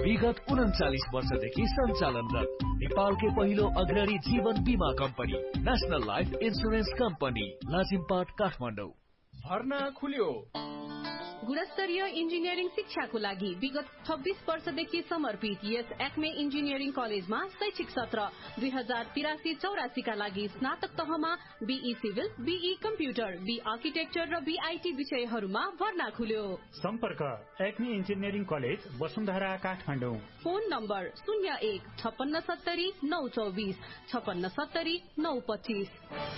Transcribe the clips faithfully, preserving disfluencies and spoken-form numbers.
विगत उन्चालिस वर्षदेखि सञ्चालनरत नेपालकै पहिलो अग्रणी जीवन बीमा company national life insurance company Lazimpat Kathmandu. भर्ना खुल्यो। गुणस्तरीय इन्जिनियरिङ शिक्षाको लागि विगत छब्बीस वर्षदेखि समर्पित यस एक्मे इन्जिनियरिङ कलेजमा शैक्षिक सत्र दुई हजार तिरासी चौरासीका लागि स्नातक तहमा be civil, be computer, be architecture र बीआईटी विषयहरूमा भर्ना खुल्यो। सम्पर्क Acme engineering college Vasundhara Kathmandu. Phone number शून्य एक छप्पन्न सत्तरी नौ चौबिस छप्पन्न सत्तरी नौ पच्चिस।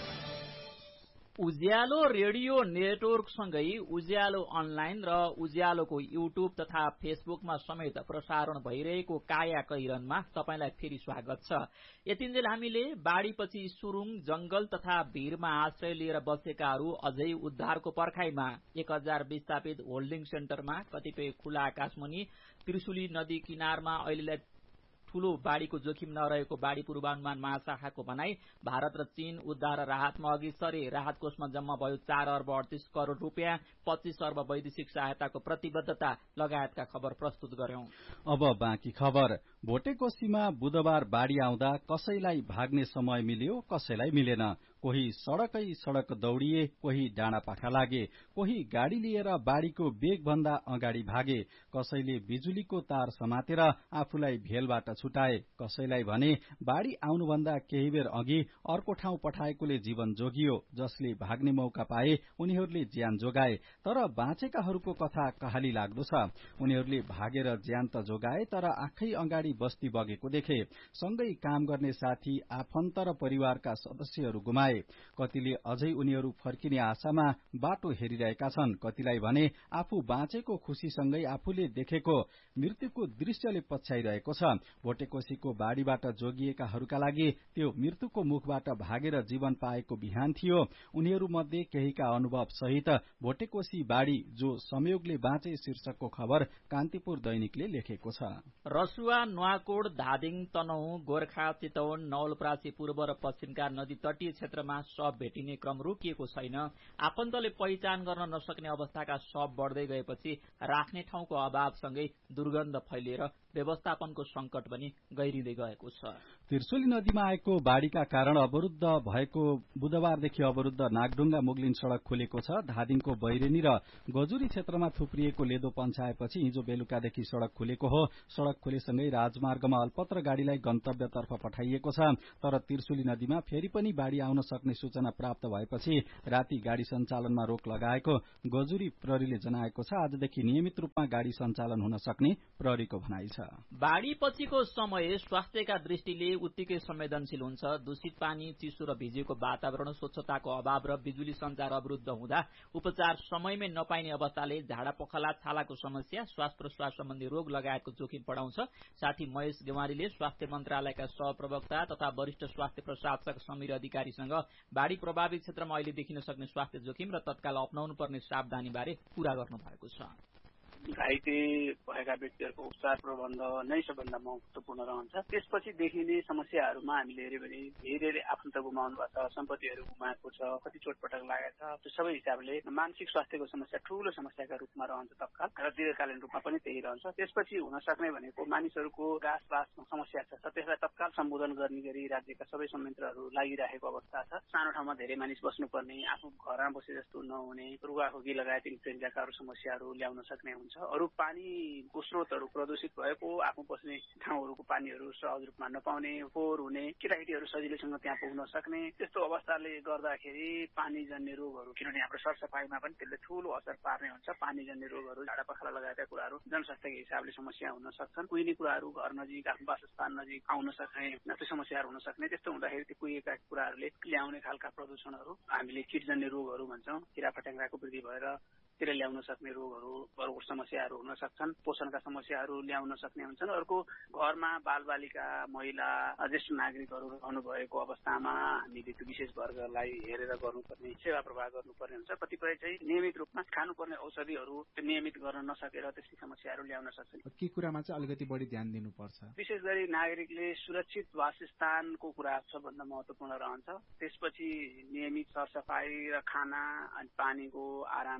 उज्यालो रेडियो नेटवर्कसँगै उज्यालो अनलाइन र उज्यालोको युट्युब तथा फेसबुकमा समेत प्रसारण भइरहेको काया कैरनमा तपाईलाई फेरि स्वागत छ। यतिन्जेल हामीले बाढीपछि सुरुङ, जंगल तथा भीरमा आश्रय लिएर बसेकाहरू अझै उद्धारको पर्खाइमा एक हजार विस्थापित होल्डिङ सेन्टरमा, कतिपय खुला आकाशमुनि, त्रिशुली नदी किनारमा अहिलेलाई ठूलो बाढ़ीको जोखिम नरहेको बाढ़ी पूर्वानुमान महाशाखाको भनाई। भारत र चीन उद्धार र राहतमा अघि सरे। राहत कोषमा जम्मा भयो चार अर्ब अडतीस करोड़ रूपियाँ, पच्चीस अर्ब वैदेशिक सहायताको प्रतिबद्धता लगायतका खबर प्रस्तुत गर्यौं। अब बाँकी खबर। भोटेकोशीमा बुधबार बाढ़ी आउँदा कसैलाई भाग्ने समय मिल्यो, कसैलाई मिलेन। कोही सड़कै सड़क दौड़िए, कोही डाँडा पाखा लागे, कोही गाड़ी लिएर बाढ़ीको वेग भन्दा अगाडि भागे, कसैले बिजुलीको तार समातेर आफूलाई भेलबाट छुटाए, कसैलाई भने बाढ़ी आउनुभन्दा केही बेर अघि अर्को ठाउँ पठाएकोले जीवन जोगियो। जसले भाग्ने मौका पाए उनीहरूले ज्यान जोगाए, तर बाँचेकाहरूको कथा कहाली लाग्दो छ। उनीहरूले भागेर ज्यान त जोगाए, तर आँखै अगाडि बस्ती बगेको देखे। सँगै काम गर्ने साथी, आफन्त र परिवारका सदस्यहरू गुमाए। कतिले अझै उनीहरू फर्किने आशामा बाटो हेरिरहेका छन्। कतिलाई भने आफू बाँचेको खुशीसँगै आफूले देखेको मृत्युको दृश्यले पछ्याइरहेको छ। भोटेकोशीको बाढ़ीबाट जोगिएकाहरूका लागि त्यो मृत्युको मुखबाट भागेर जीवन पाएको बिहान थियो। उनीहरू मध्ये केहीका अनुभव सहित भोटेकोशी बाढ़ी जो संयोगले बाँचे शीर्षकको खबर कान्तिपुर दैनिकले लेखेको छ। रसुवा, नुवाकोट, धादिङ, तनहुँ, गोर्खा, चितवन, नवलपरासी पूर्व र पश्चिमका नदी तटीय क्षेत्रमा शव भेटिने क्रम रोकिएको छैन। आफन्तले पहिचान गर्न नसक्ने अवस्थाका शव बढ़दै गएपछि राख्ने ठाउँको अभावसँगै दुर्गन्ध फैलिएर व्यवस्थापनको संकट पनि गहिरिँदै गएको छ। त्रिशुली नदीमा आएको बाढ़ीका कारण अवरुद्ध भएको बुधबारदेखि अवरुद्ध नागढुङ्गा मुगलिन सड़क खुलेको छ। धादिङको बैरेनी र गजुरी क्षेत्रमा थुप्रिएको लेदो पन्छाएपछि हिजो बेलुकादेखि सड़क खुलेको हो। सड़क खुलेसँगै राजमार्गमा अल्पत्र गाड़ीलाई गन्तव्यतर्फ पठाइएको छ। तर त्रिशुली नदीमा फेरि पनि बाढ़ी आउन सक्ने सूचना प्राप्त भएपछि राति गाड़ी सञ्चालनमा रोक लगाएको गजुरी प्रहरीले जनाएको छ। आजदेखि नियमित रूपमा गाड़ी सञ्चालन हुन सक्ने प्रहरीको भनाइ छ। बाढ़ी पछिको समय स्वास्थ्यका दृष्टिले उत्तिकै संवेदनशील हुन्छ। दूषित पानी, चिसो र भिजेको वातावरण, स्वच्छताको अभाव र बिजुली सञ्चार अवरुद्ध हुँदा उपचार समयमै नपाइने अवस्थाले झाडा पखाला, छालाको समस्या, श्वास प्रश्वास सम्बन्धी रोग लगायतको जोखिम बढाउँछ। साथी महेश गेवारीले स्वास्थ्य मन्त्रालयका सहप्रवक्ता तथा वरिष्ठ स्वास्थ्य प्रशासक समीर अधिकारीसँग बाढ़ी प्रभावित क्षेत्रमा अहिले देखिन सक्ने स्वास्थ्य जोखिम र तत्काल अपनाउनु पर्ने सावधानी बारे कुरा गर्नु भएको छ। घाइते भएका व्यक्तिहरूको उपचार प्रबन्ध नै सबभन्दा महत्वपूर्ण रहन्छ। त्यसपछि देखिने समस्याहरूमा हामीले हेर्यो भने धेरैले आफन्त गुमाउनु भएको छ, सम्पत्तिहरू गुमाएको छ, कति चोटपटक लागेको छ। त्यो सबै हिसाबले मानसिक स्वास्थ्यको समस्या ठूलो समस्याका रूपमा रहन्छ तत्काल र दीर्घकालीन रूपमा पनि त्यही रहन्छ। त्यसपछि हुन सक्ने भनेको मानिसहरूको गाँसबासमा समस्या छ, त्यसलाई तत्काल सम्बोधन गर्ने गरी राज्यका सबै संयन्त्रहरू लागिरहेको अवस्था छ। सानो ठाउँमा धेरै मानिस बस्नुपर्ने, आफू घरमा बसे जस्तो नहुने, रुगाखोकी लगायत इन्फ्लुएन्जाका अरू समस्याहरू ल्याउन सक्ने हुन्छ। अरू पानीको स्रोतहरू प्रदूषित भएको, आफू बस्ने ठाउँहरूको पानीहरू सहज रूपमा नपाउने, फोहोर हुने, केटाकेटीहरू सजिलैसँग त्यहाँ पुग्न सक्ने, त्यस्तो अवस्थाले गर्दाखेरि पानीजन्य रोगहरू, किनभने हाम्रो सरसफाइमा पनि त्यसले ठूलो असर पार्ने हुन्छ। पानीजन्य रोगहरू, झाडा पखाला लगायतका कुराहरू जनस्वास्थ्यको हिसाबले समस्या हुन सक्छन्। कुहिने कुराहरू घर नजिक, आफ्नो वासस्थान नजिक आउन सक्ने, त्यो समस्याहरू हुन सक्ने। त्यस्तो हुँदाखेरि त्यो कुहिएका कुराहरूले ल्याउने खालका प्रदूषणहरू हामीले कीटजन्य रोगहरू भन्छौँ। किरा फट्याङ्ग्राको वृद्धि भएर त्यसले ल्याउन सक्ने रोगहरू, अरू समस्याहरू हुन सक्छन्। पोषणका समस्याहरू ल्याउन सक्ने हुन्छन्। अर्को, घरमा बालबालिका, महिला, ज्येष्ठ नागरिकहरू रहनु भएको अवस्थामा हामीले त्यो विशेष वर्गलाई हेरेर गर्नुपर्ने, सेवा प्रवाह गर्नुपर्ने हुन्छ। कतिपय चाहिँ नियमित रूपमा खानुपर्ने औषधिहरू नियमित गर्न नसकेर त्यसले समस्याहरू ल्याउन सक्छन्। के कुरामा चाहिँ अलिकति बढी ध्यान दिनुपर्छ? विशेष गरी नागरिकले सुरक्षित वासस्थानको कुरा सबभन्दा महत्वपूर्ण रहन्छ। त्यसपछि नियमित सरसफाई र खाना अनि पानीको, आरामको कुरा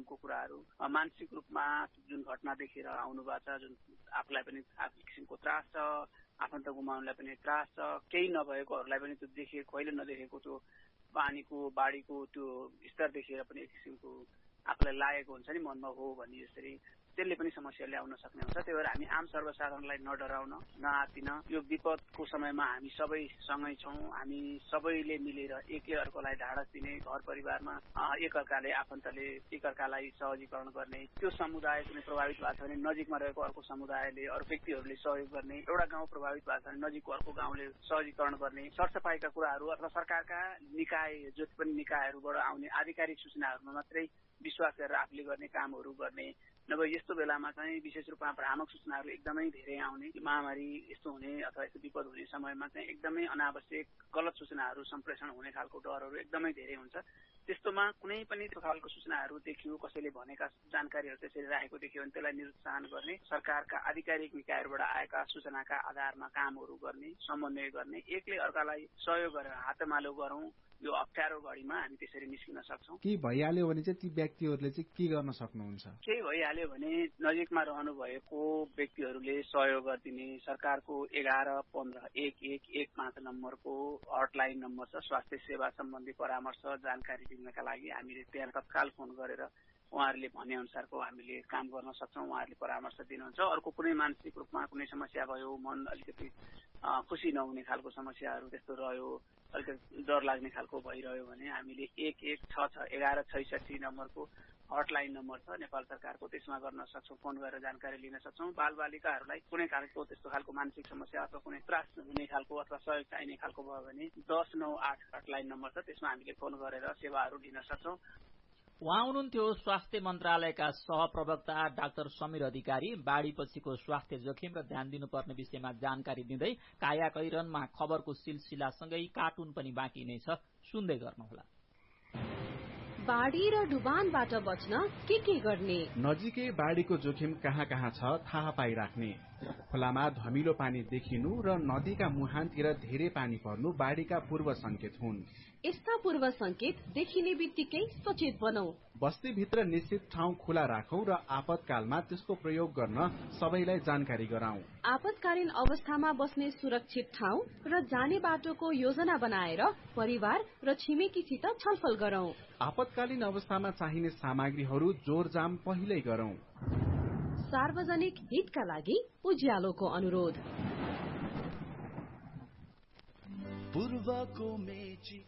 सूचनाहरू मानसिक रूपमा जुन घटना देखेर आउनु भएको छ, जुन आफूलाई पनि आफ्नो किसिमको त्रास छ, आफन्त गुमाउनुलाई पनि त्रास छ, केही नभएकोहरूलाई पनि त्यो देखेको कहिले नदेखेको त्यो पानीको बाढीको त्यो स्तर देखेर पनि एक किसिमको आफूलाई लागेको हुन्छ नि मनमा हो भन्ने यसरी त्यसले पनि समस्या ल्याउन सक्ने हुन्छ। त्यही भएर हामी आम सर्वसाधारणलाई नडराउन नआतिन यो विपदको समयमा हामी सबै सँगै छौँ, हामी सबैले मिलेर एकै अर्कोलाई ढाडस दिने, घर परिवारमा एकअर्काले आफन्तले एकअर्कालाई सहजीकरण गर्ने, त्यो समुदाय कुनै प्रभावित भएको छ भने नजिकमा रहेको अर्को समुदायले अरू व्यक्तिहरूले सहयोग गर्ने, एउटा गाउँ प्रभावित भएको छ भने नजिकको अर्को गाउँले सहजीकरण गर्ने, सरसफाइका कुराहरू अथवा सरकारका निकाय जति पनि निकायहरूबाट आउने आधिकारिक सूचनाहरूमा मात्रै विश्वास गरेर आफूले गर्ने कामहरू गर्ने, नभए यस्तो बेलामा चाहिँ विशेष रूपमा भ्रामक सूचनाहरू एकदमै धेरै आउने, महामारी यस्तो हुने अथवा यस्तो विपद हुने समयमा चाहिँ एकदमै अनावश्यक गलत सूचनाहरू सम्प्रेषण हुने खालको डरहरू एकदमै धेरै हुन्छ। त्यस्तोमा कुनै पनि त्यो खालको सूचनाहरू देखियो, कसैले भनेका जानकारीहरू त्यसरी राखेको देखियो भने त्यसलाई निरुत्साहन गर्ने, सरकारका आधिकारिक निकायहरूबाट आएका सूचनाका आधारमा कामहरू गर्ने, समन्वय गर्ने, एकले अर्कालाई सहयोग गरेर हातमालो गरौँ। यो अप्ठ्यारो घडीमा हामी त्यसरी निस्किन सक्छौँ। के भइहाल्यो भने चाहिँ ती व्यक्तिहरूले चाहिँ के गर्न सक्नुहुन्छ? केही भइहाल्यो भने नजिकमा रहनु भएको व्यक्तिहरूले सहयोग गरिदिने, सरकारको एघार पन्ध्र एक एक एक पाँच नम्बरको हटलाइन नम्बर छ, स्वास्थ्य सेवा सम्बन्धी परामर्श जानकारी दिनका लागि हामीले त्यहाँ तत्काल फोन गरेर उहाँहरूले भने अनुसारको हामीले काम गर्न सक्छौँ, उहाँहरूले परामर्श दिनुहुन्छ। अर्को कुनै मानसिक रूपमा कुनै समस्या भयो, मन अलिकति खुसी नहुने खालको समस्याहरू त्यस्तो रह्यो, अलिकति डर लाग्ने खालको भइरह्यो भने हामीले एक एक छ छ एघार छैसठी नम्बरको हटलाइन नम्बर छ नेपाल सरकारको, त्यसमा गर्न सक्छौँ, फोन गरेर जानकारी लिन सक्छौँ। बालबालिकाहरूलाई कुनै खालको त्यस्तो खालको मानसिक समस्या अथवा कुनै त्रास हुने खालको अथवा सहयोग चाहिने खालको भयो भने दस नौ आठ हटलाइन नम्बर छ, त्यसमा हामीले फोन गरेर सेवाहरू दिन सक्छौँ। उहाँ हुनुहुन्थ्यो स्वास्थ्य मन्त्रालयका सहप्रवक्ता डाक्टर समीर अधिकारी। बाढीपछिको स्वास्थ्य जोखिम र ध्यान दिनुपर्ने विषयमा जानकारी दिँदै कायाकैरनमा खबरको सिलसिलासँगै कार्टुन पनि बाँकी नै छ, सुन्दै गर्नुहोला। बाढी र डुबानबाट बच्न के के गर्ने? नजिकै बाढीको जोखिम कहाँ कहाँ छ थाहा पाइराख्ने, खोलामा धमिलो पानी देखिनु र नदीका मुहानतिर धेरै पानी पर्नु बाढीका पूर्व संकेत हुन्। यस्ता पूर्व संकेत देखिने बित्तिकै सचेत बनौ। बस्तीभित्र निश्चित ठाउँ खुला राखौं र आपतकालमा त्यसको प्रयोग गर्न सबैलाई जानकारी गराउँ। आपतकालीन अवस्थामा बस्ने सुरक्षित ठाउँ र जाने बाटोको योजना बनाएर परिवार र छिमेकीसित छलफल गरौं। आपतकालीन अवस्थामा चाहिने सामग्रीहरू जोरजाम पहिल्यै गरौं। सार्वजनिक हितका लागि उज्यालोको अनुरोध। पूर्वको मेची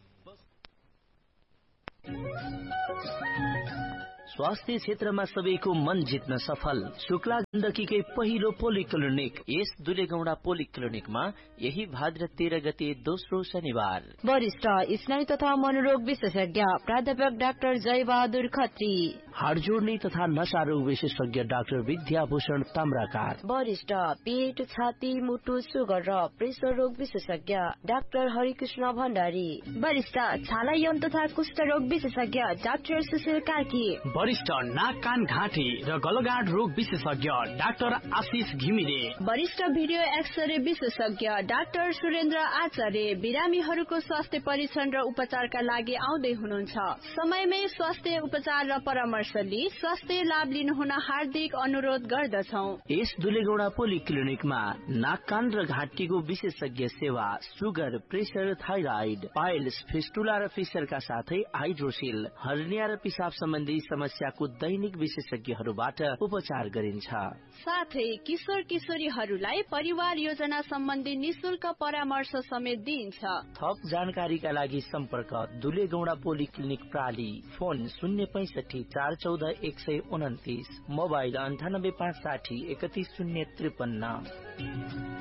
स्वास्थ्य क्षेत्रमा सबैको मन जित्न सफल शुक्ला गण्डकीकै पहिलो पोलिक्लिनिक यस दुलेगौडा पोलिक्लिनिकमा यही भाद्र तेह्र गते दोस्रो शनिबार वरिष्ठ स्नायु तथा मनोरोग विशेषज्ञ प्राध्यापक डाक्टर जयबहादुर खत्री, हाड जोड्ने तथा नशा रोग विशेषज्ञ डाक्टर विद्याभूषण ताम्राकार, वरिष्ठ पेट छाती मुटु सुगर र प्रेसर रोग विशेषज्ञ डाक्टर हरिकृष्ण भण्डारी, वरिष्ठ छाला यौन तथा कुष्ठ रोग विशेषज्ञ डाक्टर सुशील कार्की, वरिष्ठ नाक कान घाँटी र गलगाँड रोग विशेषज्ञ डाक्टर आशिष घिमिरे, वरिष्ठ भिडियो एक्सरे विशेषज्ञ डाक्टर सुरेन्द्र आचार्य बिरामीहरूको स्वास्थ्य परीक्षण र उपचारका लागि आउँदै हुनुहुन्छ। समयमै स्वास्थ्य उपचार र परामर्श लिई स्वास्थ्य लाभ लिनुहुन हार्दिक अनुरोध गर्दछौ। यस दुलेगौडा पोलिक्लिनिकमा नाक कान र घाँटीको विशेषज्ञ सेवा, sugar, pressure, thyroid, piles, fistula र फिसरका साथै हाइड्रोसिल, हर्निया र पिसाब सम्बन्धी समस्याको दैनिक विशेषज्ञहरूबाट उपचार गरिन्छ। साथै किशोर किशोरीहरूलाई परिवार योजना सम्बन्धी निशुल्क परामर्श समेत दिइन्छ। थप जानकारीका लागि सम्पर्क दुलेगौडा पोलिक्लिनिक प्राली, फोन शून्य पैंसठी चार चौध एक सय उन्तिस, मोबाइल अन्ठानब्बे पाँच साठी एकतीस शून्य त्रिपन्न।